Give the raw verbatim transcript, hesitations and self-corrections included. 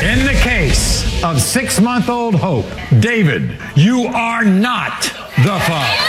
In the case of six-month-old Hope, David, you are not the father.